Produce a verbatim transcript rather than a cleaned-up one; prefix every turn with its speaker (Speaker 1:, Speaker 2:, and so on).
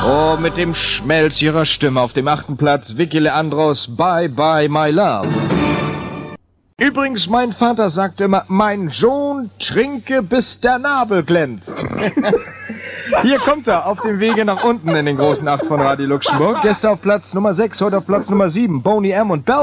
Speaker 1: Oh, mit dem Schmelz ihrer Stimme auf dem achten Platz Vicky Leandros Bye Bye My Love. Übrigens, mein Vater sagt immer, mein Sohn trinke, bis der Nabel glänzt. Hier kommt er auf dem Wege nach unten in den großen Acht von Radio Luxemburg. Gäste auf Platz Nummer sechs, heute auf Platz Nummer sieben, Boney M. und Bell.